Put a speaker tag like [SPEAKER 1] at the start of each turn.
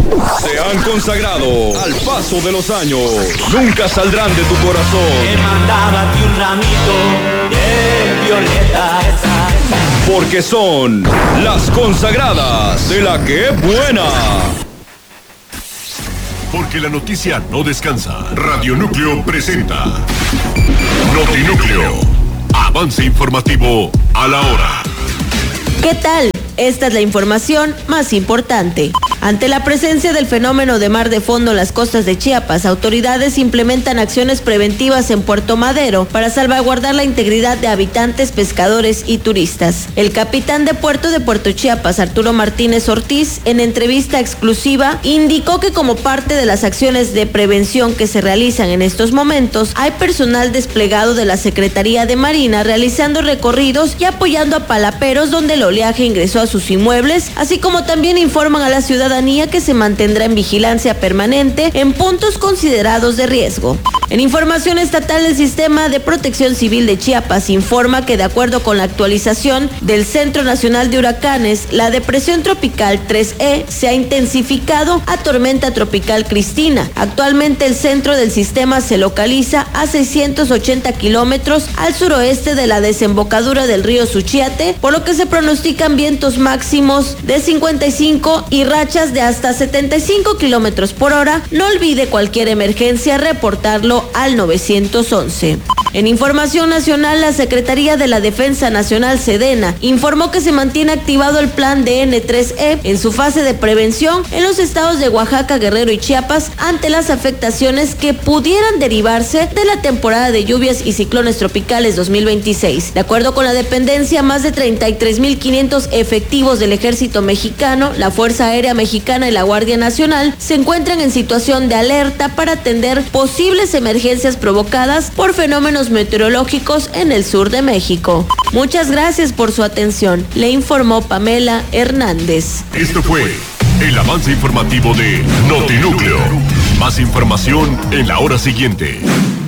[SPEAKER 1] Se han consagrado al paso de los años. Nunca saldrán de tu corazón.
[SPEAKER 2] Te mandaba ti un ramito de violeta.
[SPEAKER 1] Porque son las consagradas de la que es buena.
[SPEAKER 3] Porque la noticia no descansa. Radio Núcleo presenta Notinúcleo. Avance informativo a la hora.
[SPEAKER 4] ¿Qué tal? Esta es la información más importante. Ante la presencia del fenómeno de mar de fondo en las costas de Chiapas, autoridades implementan acciones preventivas en Puerto Madero para salvaguardar la integridad de habitantes, pescadores y turistas. El capitán de Puerto Chiapas, Arturo Martínez Ortiz, en entrevista exclusiva, indicó que como parte de las acciones de prevención que se realizan en estos momentos, hay personal desplegado de la Secretaría de Marina realizando recorridos y apoyando a palaperos donde el oleaje ingresó a sus inmuebles, así como también informan a la ciudadanía que se mantendrá en vigilancia permanente en puntos considerados de riesgo. En información estatal, el Sistema de Protección Civil de Chiapas informa que de acuerdo con la actualización del Centro Nacional de Huracanes, la depresión tropical 3E se ha intensificado a tormenta tropical Cristina. Actualmente el centro del sistema se localiza a 680 kilómetros al suroeste de la desembocadura del río Suchiate, por lo que se pronostican vientos máximos de 55 y rachas de hasta 75 kilómetros por hora. No olvide cualquier emergencia reportarlo al 911. En información nacional, la Secretaría de la Defensa Nacional, Sedena, informó que se mantiene activado el plan DN3E en su fase de prevención en los estados de Oaxaca, Guerrero y Chiapas ante las afectaciones que pudieran derivarse de la temporada de lluvias y ciclones tropicales 2026. De acuerdo con la dependencia, más de 33,500 efectivos del Ejército Mexicano, la Fuerza Aérea Mexicana y la Guardia Nacional se encuentran en situación de alerta para atender posibles emergencias provocadas por fenómenos meteorológicos en el sur de México. Muchas gracias por su atención. Le informó Pamela Hernández.
[SPEAKER 3] Esto fue el avance informativo de Notinúcleo. Más información en la hora siguiente.